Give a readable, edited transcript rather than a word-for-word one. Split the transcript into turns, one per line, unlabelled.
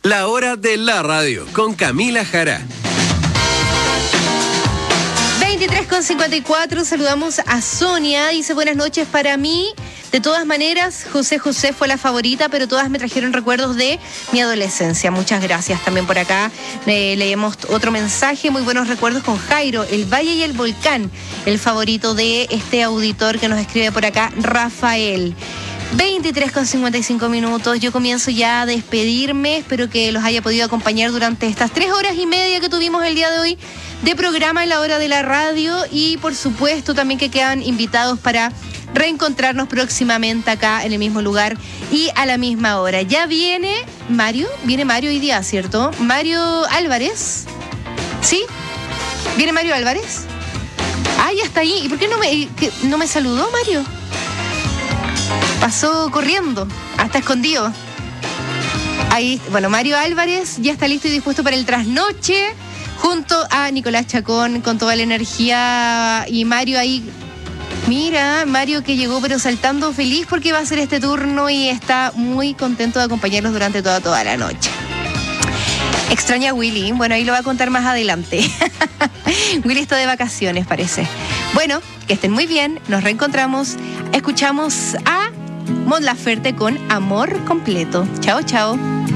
La hora de la radio con Camila Jara.
23:54, saludamos a Sonia, dice buenas noches para mí. De todas maneras, José José fue la favorita, pero todas me trajeron recuerdos de mi adolescencia. Muchas gracias también por acá. Leemos otro mensaje, muy buenos recuerdos con Jairo, El Valle y el Volcán, el favorito de este auditor que nos escribe por acá, Rafael. 23:55, yo comienzo ya a despedirme, espero que los haya podido acompañar durante estas 3 horas y media que tuvimos el día de hoy de programa en la hora de la radio y por supuesto también que quedan invitados para reencontrarnos próximamente acá en el mismo lugar y a la misma hora. Ya viene Mario hoy día, ¿cierto? Mario Álvarez, ¿sí? ¿Viene Mario Álvarez? Ah, ya está ahí. ¿Y por qué no me saludó Mario? Pasó corriendo, hasta escondido. Ahí, bueno, Mario Álvarez ya está listo y dispuesto para el trasnoche, junto a Nicolás Chacón, con toda la energía. Y Mario ahí, mira, Mario que llegó pero saltando feliz porque va a hacer este turno y está muy contento de acompañarnos durante toda la noche. Extraña a Willy, bueno, ahí lo va a contar más adelante. Willy está de vacaciones, parece. Bueno, que estén muy bien, nos reencontramos, escuchamos a Mon Laferte con Amor Completo. Chao, chao.